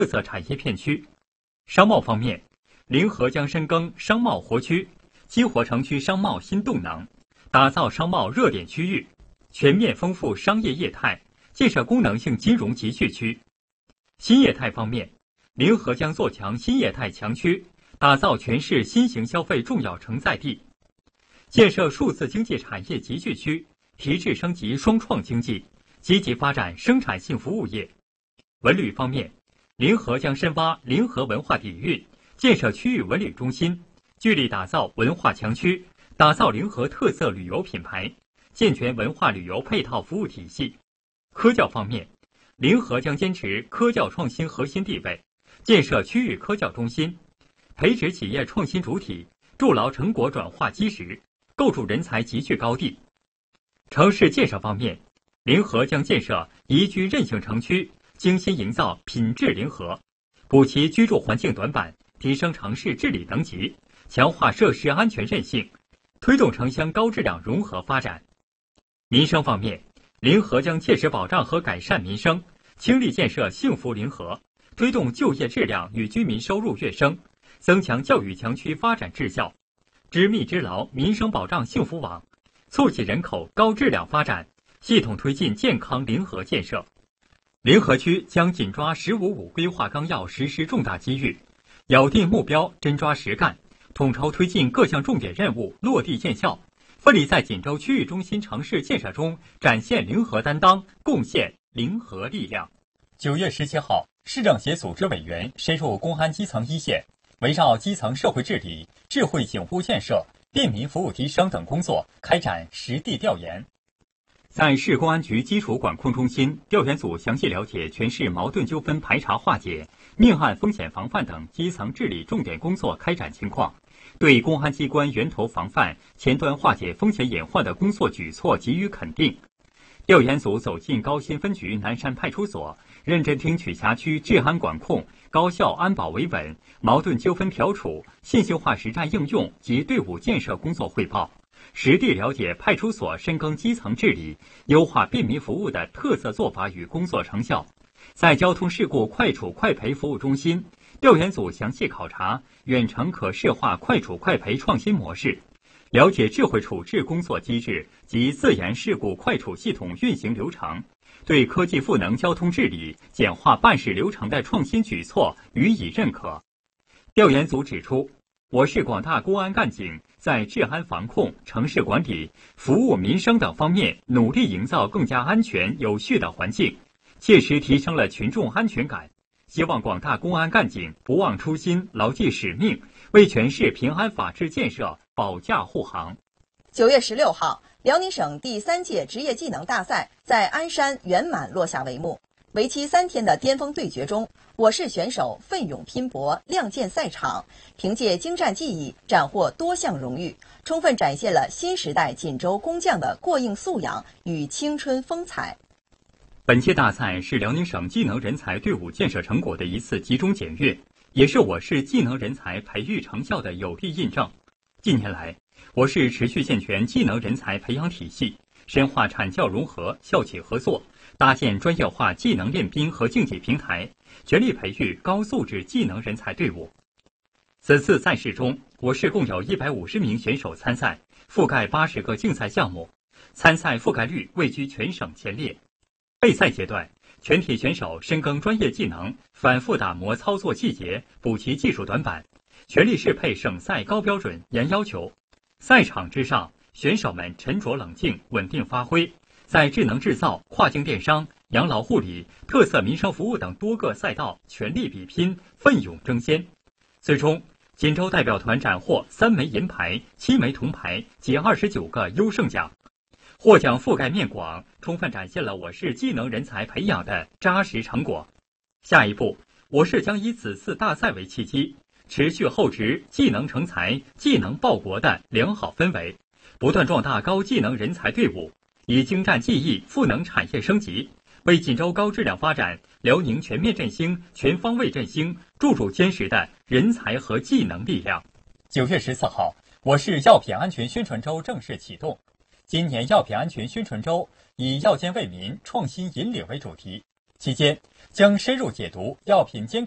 特色产业片区。商贸方面，临河将深耕商贸活区，激活城区商贸新动能，打造商贸热点区域，全面丰富商业业态，建设功能性金融集聚区。新业态方面，临河将做强新业态强区，打造全市新型消费重要承载地，建设数字经济产业集聚区，提质升级双创经济，积极发展生产性服务业。文旅方面，临河将深挖临河文化底蕴，建设区域文旅中心，聚力打造文化强区，打造临河特色旅游品牌，健全文化旅游配套服务体系。科教方面，临河将坚持科教创新核心地位，建设区域科教中心，培植企业创新主体，筑牢成果转化基石，构筑人才集聚高地。城市建设方面，临河将建设宜居韧性城区，精心营造品质临河，补齐居住环境短板，提升城市治理等级，强化设施安全韧性，推动城乡高质量融合发展。民生方面，临河将切实保障和改善民生，倾力建设幸福临河，推动就业质量与居民收入跃升，增强教育强区发展质效，织密织牢民生保障幸福网，促进人口高质量发展，系统推进健康临河建设。临河区将紧抓“15+5”规划纲要实施重大机遇，咬定目标，真抓实干，统筹推进各项重点任务落地见效，奋力在锦州区域中心城市建设中展现临河担当，贡献临河力量。9月17号，市政协组织委员深入公安基层一线，围绕基层社会治理、智慧警务建设、便民服务提升等工作开展实地调研。在市公安局基础管控中心，调研组详细了解全市矛盾纠纷排查化解、命案风险防范等基层治理重点工作开展情况，对公安机关源头防范、前端化解风险隐患的工作举措给予肯定。调研组走进高新分局南山派出所，认真听取辖区治安管控、高效安保维稳、矛盾纠纷调处、信息化实战应用及队伍建设工作汇报，实地了解派出所深耕基层治理、优化便民服务的特色做法与工作成效。在交通事故快处快赔服务中心，调研组详细考察远程可视化快处快赔创新模式，了解智慧处置工作机制及自燃事故快处系统运行流程，对科技赋能交通治理、简化办事流程的创新举措予以认可。调研组指出，我市广大公安干警在治安防控、城市管理、服务民生等方面努力营造更加安全有序的环境，切实提升了群众安全感。希望广大公安干警不忘初心，牢记使命，为全市平安法治建设保驾护航。 9月16号，辽宁省第3届职业技能大赛在鞍山圆满落下帷幕。为期3天的巅峰对决中，我市选手奋勇拼搏，亮剑赛场，凭借精湛技艺斩获多项荣誉，充分展现了新时代锦州工匠的过硬素养与青春风采。 本届大赛是辽宁省技能人才队伍建设成果的一次集中检阅，也是我市技能人才培育成效的有力印证。近年来，我市持续健全技能人才培养体系，深化产教融合、校企合作，搭建专业化技能练兵和竞技平台，全力培育高素质技能人才队伍。此次赛事中，我市共有150名选手参赛，覆盖80个竞赛项目，参赛覆盖率位居全省前列。备赛阶段，全体选手深耕专业技能，反复打磨操作细节，补齐技术短板，全力适配省赛高标准、严要求。赛场之上，选手们沉着冷静、稳定发挥，在智能制造、跨境电商、养老护理、特色民生服务等多个赛道全力比拼，奋勇争先。最终，锦州代表团斩获3枚银牌、7枚铜牌及29个优胜奖。获奖覆盖面广，充分展现了我市技能人才培养的扎实成果。下一步，我市将以此次大赛为契机，持续厚植技能成才、技能报国的良好氛围，不断壮大高技能人才队伍，以精湛技艺赋能产业升级，为锦州高质量发展、辽宁全面振兴、全方位振兴注入坚实的人才和技能力量。9月14号，我市药品安全宣传周正式启动。今年药品安全宣传周以药监为民、创新引领为主题，期间将深入解读药品监管